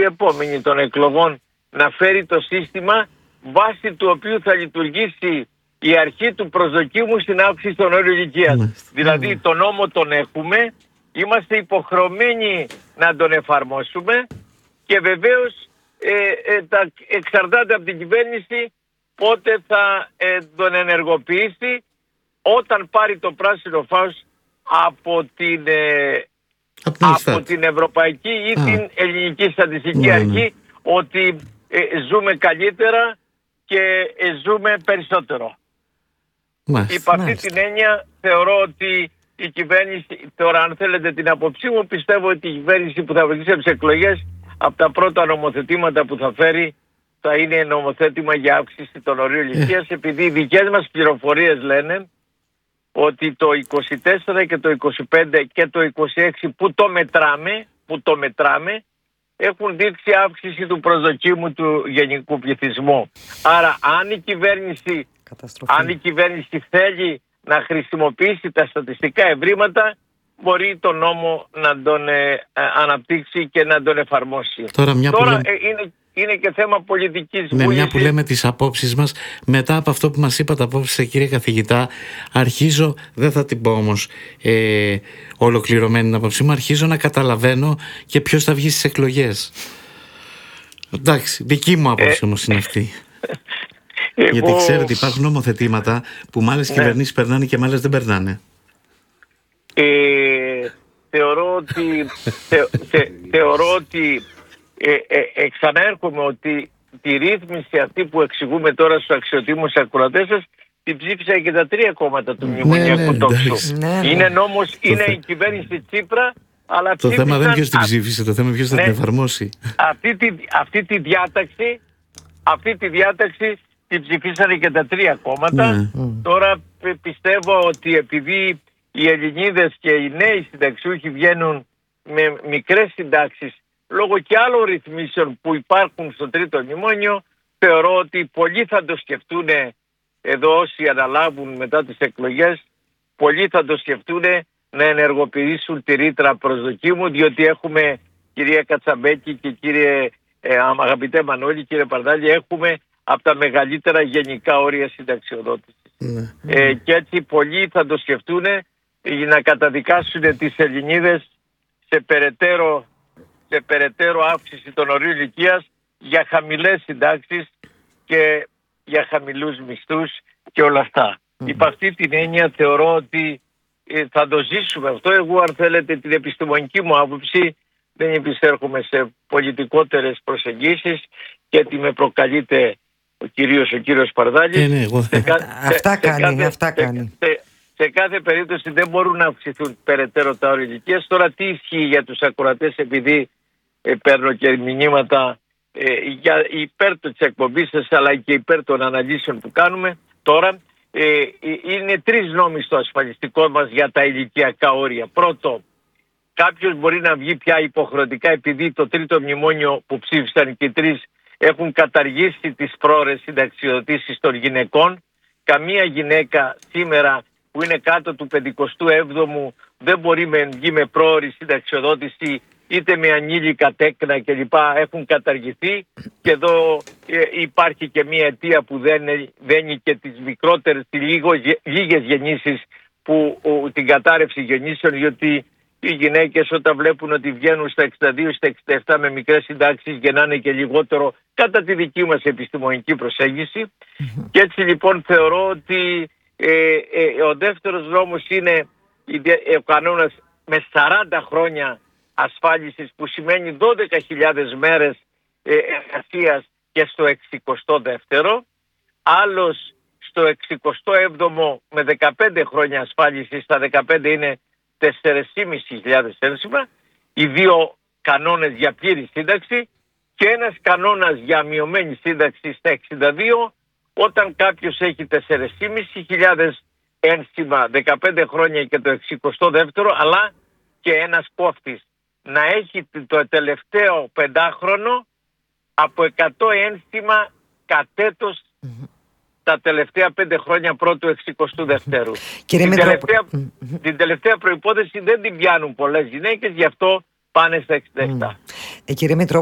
επόμενη των εκλογών να φέρει το σύστημα βάσει του οποίου θα λειτουργήσει η αρχή του προσδοκίμου στην αύξηση των όριων ηλικίας. Δηλαδή τον νόμο τον έχουμε, είμαστε υποχρεωμένοι να τον εφαρμόσουμε και βεβαίως τα εξαρτάται από την κυβέρνηση πότε θα τον ενεργοποιήσει όταν πάρει το πράσινο φως από την Ευρωπαϊκή ή την Ελληνική Στατιστική Αρχή ότι ζούμε καλύτερα και ζούμε περισσότερο. Υπ' αυτή την έννοια θεωρώ ότι η κυβέρνηση, τώρα αν θέλετε την άποψή μου, πιστεύω ότι η κυβέρνηση που θα βοηθήσει από τις εκλογές, από τα πρώτα νομοθετήματα που θα φέρει θα είναι νομοθέτημα για αύξηση των ορίων ηλικίας, επειδή οι δικές μας πληροφορίες λένε ότι το 24 και το 25 και το 26 που το μετράμε έχουν δείξει αύξηση του προσδοκίμου του γενικού πληθυσμού. Άρα αν η κυβέρνηση θέλει να χρησιμοποιήσει τα στατιστικά ευρήματα, μπορεί τον νόμο να τον αναπτύξει και να τον εφαρμόσει. Τώρα είναι και θέμα πολιτικής βούλησης. Μια που λέμε τις απόψεις μας, μετά από αυτό που μας είπατε απόψε, κύριε καθηγητά, αρχίζω, δεν θα την πω όμως ολοκληρωμένη την απόψη μου, αρχίζω να καταλαβαίνω και ποιος θα βγει στις εκλογές. Εντάξει, δική μου απόψη όμως είναι αυτή. Γιατί ξέρετε, υπάρχουν νομοθετήματα που με άλλες κυβερνήσεις περνάνε και με άλλες δεν περνάνε. Θεωρώ ότι ξαναέρχομαι ότι τη ρύθμιση αυτή που εξηγούμε τώρα στους αξιοτήμους ακροατές σας την ψήφισαν και τα τρία κόμματα του μνημονιακού τόξου. Είναι νόμος, είναι η κυβέρνηση Τσίπρα, αλλά το θέμα δεν είναι ποιος την ψήφισε, το θέμα είναι ποιος θα την εφαρμόσει. Αυτή τη διάταξη την ψηφίσανε και τα τρία κόμματα. Τώρα πιστεύω ότι επειδή οι Ελληνίδες και οι νέοι συνταξιούχοι βγαίνουν με μικρές συντάξεις λόγω και άλλων ρυθμίσεων που υπάρχουν στο τρίτο μνημόνιο, θεωρώ ότι πολλοί θα το σκεφτούν εδώ, όσοι αναλάβουν μετά τις εκλογές, πολλοί θα το σκεφτούν να ενεργοποιήσουν τη ρήτρα προσδοκίμου, διότι έχουμε, κυρία Κατσαμπέκη και κύριε αγαπητέ Μανώλη, κύριε Παρδάλη, έχουμε από τα μεγαλύτερα γενικά όρια συνταξιοδότησης. Και έτσι πολλοί θα το σκεφτούν να καταδικάσουν τις Ελληνίδες σε περαιτέρω αύξηση των ορίων ηλικίας για χαμηλές συντάξεις και για χαμηλούς μισθούς και όλα αυτά. Υπ' αυτή την έννοια θεωρώ ότι θα το ζήσουμε αυτό. Εγώ, αν θέλετε την επιστημονική μου άποψη, δεν επιστέρχομαι σε πολιτικότερες προσεγγίσεις και ότι με προκαλείται κυρίως ο κύριος Παρδάλης. Αυτά κάνει. Σε κάθε περίπτωση δεν μπορούν να αυξηθούν περαιτέρω τα όρια ηλικίας. Τώρα τι ισχύει για τους ακροατές, επειδή παίρνω και μηνύματα για υπέρ της εκπομπής σας αλλά και υπέρ των αναλύσεων που κάνουμε. Τώρα είναι τρεις νόμοι στο ασφαλιστικό μας για τα ηλικιακά όρια. Πρώτο, κάποιος μπορεί να βγει πια υποχρεωτικά, επειδή το τρίτο μνημόνιο που ψήφισαν και οι τρεις έχουν καταργήσει τις πρόορες συνταξιοδοτήσεις των γυναικών. Καμία γυναίκα σήμερα που είναι κάτω του 57ου δεν μπορεί να βγει με πρόορη συνταξιοδότηση, είτε με ανήλικα τέκνα κλπ. Έχουν καταργηθεί, και εδώ υπάρχει και μια αιτία που δένει και τις μικρότερες, τις λίγες γεννήσεις, που την κατάρρευση γεννήσεων, γιατί οι γυναίκες όταν βλέπουν ότι βγαίνουν στα 62, στα 67 με μικρές συντάξεις, γεννάνε και λιγότερο, κατά τη δική μας επιστημονική προσέγγιση. Και έτσι λοιπόν θεωρώ ότι ο δεύτερος νόμος είναι ο κανόνας με 40 χρόνια ασφάλισης, που σημαίνει 12.000 μέρες εργασίας και στο 62ο, άλλος στο 67ο με 15 χρόνια ασφάλισης, στα 15 είναι 4.500 ένσημα, οι δύο κανόνες για πλήρη σύνταξη, και ένας κανόνας για μειωμένη σύνταξη στα 62, όταν κάποιος έχει 4.500 ένσημα 15 χρόνια και το 62ο, αλλά και ένας κόφτης να έχει το τελευταίο πεντάχρονο από 100 ένσημα κατέτος τα τελευταία 5 χρόνια πρώτου 62ου. Την τελευταία προϋπόθεση δεν την πιάνουν πολλές γυναίκες, γι' αυτό πάνε στα 67. Κύριε Μητρόπουλε,